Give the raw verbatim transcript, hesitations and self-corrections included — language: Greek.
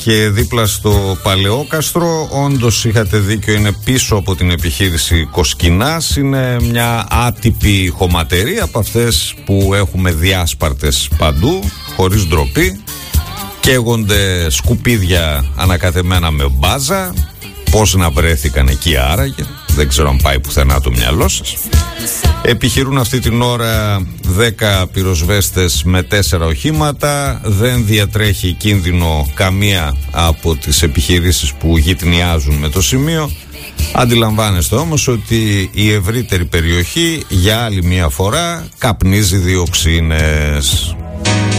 και δίπλα στο Παλαιόκαστρο. Όντως είχατε δίκιο, είναι πίσω από την επιχείρηση Κοσκινάς. Είναι μια άτυπη χωματερία από αυτές που έχουμε διάσπαρτες παντού, χωρίς ντροπή. Καίγονται σκουπίδια ανακατεμένα με μπάζα. Πώς να βρέθηκαν εκεί άραγε? Δεν ξέρω αν πάει πουθενά το μυαλό σας. Επιχειρούν αυτή την ώρα δέκα πυροσβέστες με τέσσερα οχήματα. Δεν διατρέχει κίνδυνο καμία από τις επιχειρήσεις που γειτνιάζουν με το σημείο. Αντιλαμβάνεστε όμως ότι η ευρύτερη περιοχή για άλλη μια φορά καπνίζει διοξίνες.